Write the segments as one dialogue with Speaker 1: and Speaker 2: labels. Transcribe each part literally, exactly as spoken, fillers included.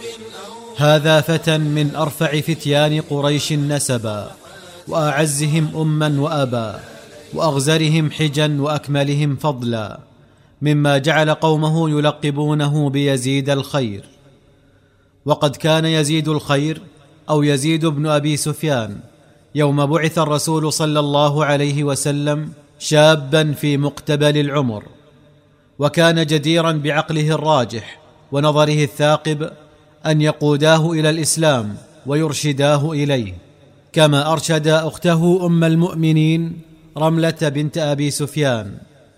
Speaker 1: هذا فتى من أرفع فتيان قريش نسبا، وأعزهم أما وأبا، وأغزرهم حجا وأكملهم فضلا، مما جعل قومه يلقبونه بيزيد الخير. وقد كان يزيد الخير أو يزيد بن أبي سفيان يوم بعث الرسول صلى الله عليه وسلم شابا في مقتبل العمر، وكان جديرا بعقله الراجح ونظره الثاقب أن يقوداه إلى الإسلام ويرشداه إليه، كما أرشد أخته أم المؤمنين رملة بنت أبي سفيان.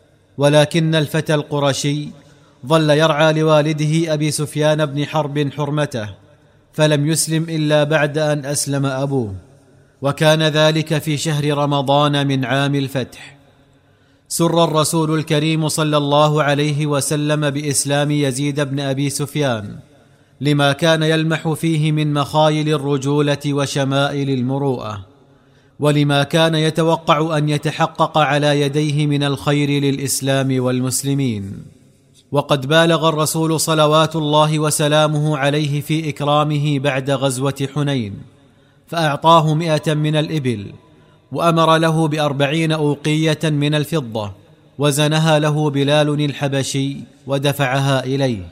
Speaker 1: ولكن الفتى القرشي ظل يرعى لوالده أبي سفيان بن حرب حرمته، فلم يسلم إلا بعد أن أسلم أبوه، وكان ذلك في شهر رمضان من عام الفتح. سر الرسول الكريم صلى الله عليه وسلم بإسلام يزيد بن أبي سفيان، لما كان يلمح فيه من مخايل الرجولة وشمائل المروءة، ولما كان يتوقع أن يتحقق على يديه من الخير للإسلام والمسلمين. وقد بالغ الرسول صلوات الله وسلامه عليه في إكرامه بعد غزوة حنين، فأعطاه مئة من الإبل، وأمر له بأربعين أوقية من الفضة، وزنها له بلال الحبشي ودفعها إليه.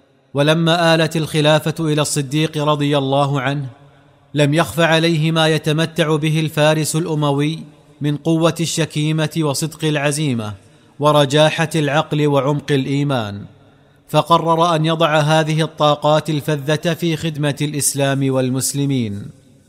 Speaker 1: ولما آلت الخلافة إلى الصديق رضي الله عنه، لم يخف عليه ما يتمتع به الفارس الأموي من قوة الشكيمة وصدق العزيمة ورجاحة العقل وعمق الإيمان، فقرر أن يضع هذه الطاقات الفذة في خدمة الإسلام والمسلمين.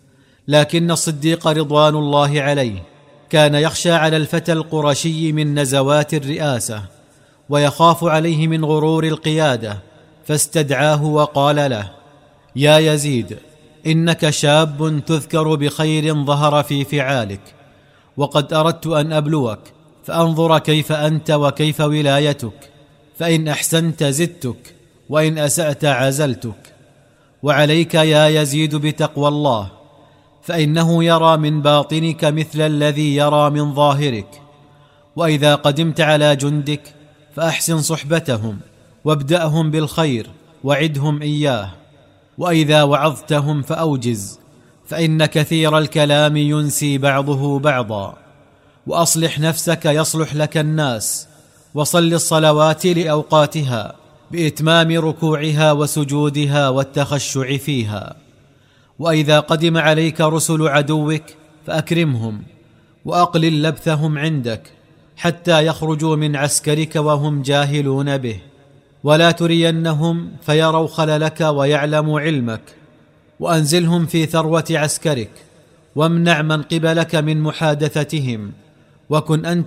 Speaker 1: لكن الصديق رضوان الله عليه كان يخشى على الفتى القرشي من نزوات الرئاسة، ويخاف عليه من غرور القيادة، فاستدعاه وقال له: يا يزيد، إنك شاب تذكر بخير ظهر في فعالك، وقد أردت أن أبلوك فأنظر كيف أنت وكيف ولايتك، فإن أحسنت زدتك، وإن أسأت عزلتك. وعليك يا يزيد بتقوى الله، فإنه يرى من باطنك مثل الذي يرى من ظاهرك. وإذا قدمت على جندك فأحسن صحبتهم، وابدأهم بالخير وعدهم إياه، وإذا وعظتهم فأوجز، فإن كثير الكلام ينسي بعضه بعضا. وأصلح نفسك يصلح لك الناس، وصل الصلوات لأوقاتها بإتمام ركوعها وسجودها والتخشع فيها. وإذا قدم عليك رسل عدوك فأكرمهم، وأقلل لبثهم عندك حتى يخرجوا من عسكرك وهم جاهلون به، ولا ترينهم فيروا خللك ويعلموا علمك. وأنزلهم في ثروة عسكرك، وامنع من قبلك من محادثتهم، وكن أنت